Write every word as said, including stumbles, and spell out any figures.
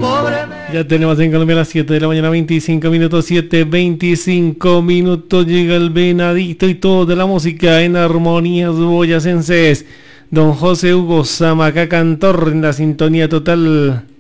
Ya tenemos en Colombia las siete de la mañana, veinticinco minutos, siete, veinticinco minutos, llega el venadito y todo de la música en armonías boyacenses. Don José Hugo Zamaca Cantor en la sintonía total.